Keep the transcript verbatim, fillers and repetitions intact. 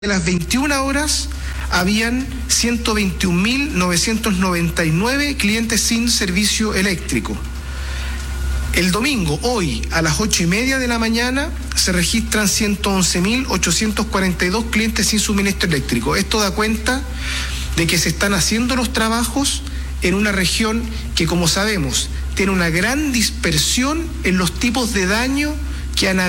de las veintiuna horas habían ciento veintiún mil novecientos noventa y nueve clientes sin servicio eléctrico. El domingo, hoy, a las ocho y media de la mañana, se registran ciento once mil ochocientos cuarenta y dos clientes sin suministro eléctrico. Esto da cuenta de que se están haciendo los trabajos en una región que, como sabemos, tiene una gran dispersión en los tipos de daño que han habido